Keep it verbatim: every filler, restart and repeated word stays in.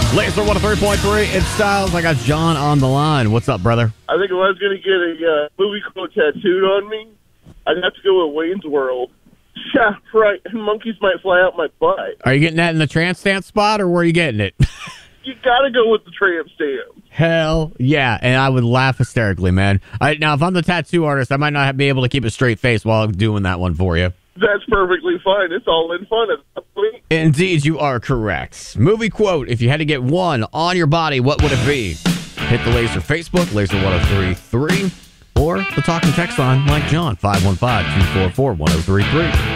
Laser one oh three point three. It's Styles. I got John on the line. What's up, brother? I think if I was going to get a uh, movie quote tattooed on me, I'd have to go with Wayne's World. Yeah, right. Monkeys might fly out my butt. Are you getting that in the tramp stamp spot, or where are you getting it? You got to go with the tramp stamp. Hell yeah, and I would laugh hysterically, man. I, now, if I'm the tattoo artist, I might not be able to keep a straight face while I'm doing that one for you. That's perfectly fine. It's all in fun at that point. Indeed, you are correct. Movie quote, if you had to get one on your body, what would it be? Hit the Laser Facebook, Laser one oh three three, or the talk and text line like John, five one five, two four four, one oh three three.